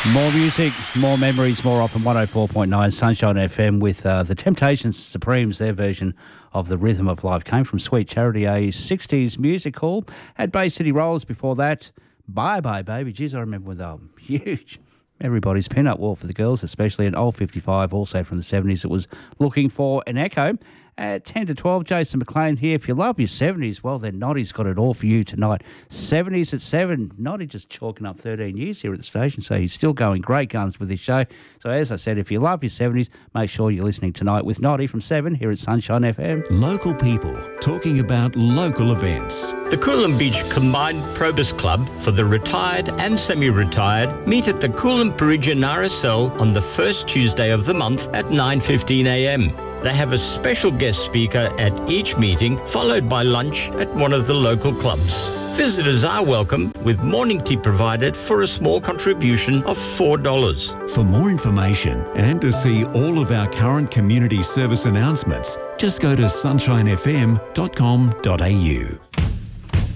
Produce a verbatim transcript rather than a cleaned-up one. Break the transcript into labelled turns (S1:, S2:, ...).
S1: More music, more memories, more often. one oh four point nine Sunshine F M with uh, the Temptations Supremes. Their version of The Rhythm of Life came from Sweet Charity, a sixties music hall. Had Bay City Rollers before that. Bye Bye Baby. Geez, I remember with um, huge everybody's pin-up wall for the girls, especially an old fifty-five, also from the seventies. It was Looking for an Echo. At ten to twelve, Jason McLean here. If you love your seventies, well, then Noddy's got it all for you tonight. seventies at seven. Noddy just chalking up thirteen years here at the station, so he's still going great guns with his show. So as I said, if you love your seventies, make sure you're listening tonight with Noddy from seven here at Sunshine F M.
S2: Local people talking about local events.
S3: The Coolum Beach Combined Probus Club for the retired and semi-retired meet at the Coolum Parisian R S L on the first Tuesday of the month at nine fifteen a m. They have a special guest speaker at each meeting, followed by lunch at one of the local clubs. Visitors are welcome, with morning tea provided for a small contribution of four dollars.
S2: For more information and to see all of our current community service announcements, just go to sunshine f m dot com dot a u.